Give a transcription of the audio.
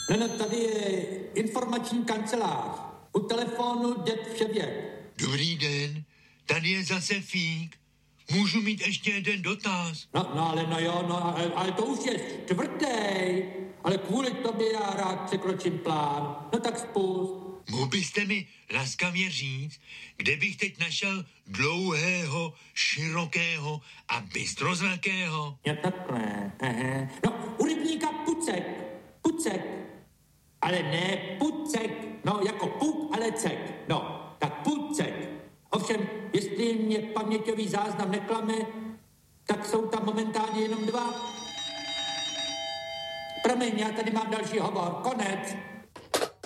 No, tady je informační kancelář. U telefonu děd Vševěk. Dobrý den, tady je zase Fík. Můžu mít ještě jeden dotaz? Ale to už je čtvrtý. Ale kvůli tobě já rád překročím plán. No tak spust. Mohl byste mi laskavě říct, kde bych teď našel dlouhého, širokého a bystrozrakého? Jo, takhle. Aha. No, u rybníka Pucek. Pucek. Ale ne Pucek. No, jako puk, ale cek. No, tak Pucek. Ovšem, jestli mě paměťový záznam neklame, tak jsou tam momentálně jenom dva. Promiň, já tady mám další hovor. Konec.